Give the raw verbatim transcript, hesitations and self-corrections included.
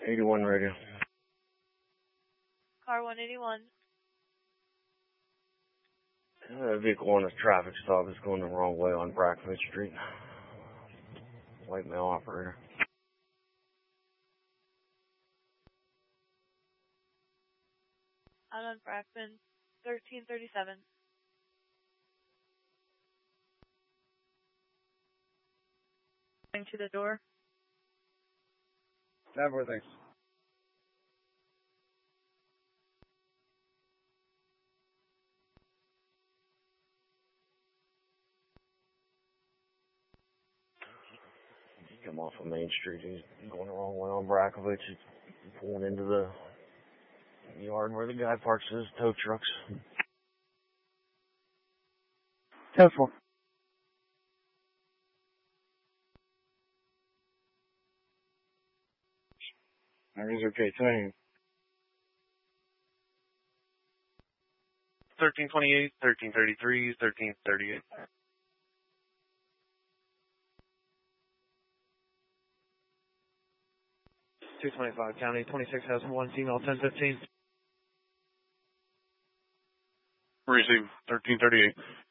eighty-one radio. Car one eighty-one. A vehicle on a traffic stop is going the wrong way on Brackwood Street. White male operator. Out on Brackman, thirteen thirty-seven. Going to the door. Never thanks. Come off of Main Street. He's going the wrong way on Brackovich. He's pulling into the yard where the guy parks his tow trucks. ten four. Everything's okay. Tell thirteen twenty-eight, thirteen thirty-three, thirteen thirty-eight. two twenty-five County, twenty-six has one female, ten fifteen. Receive thirteen thirty-eight.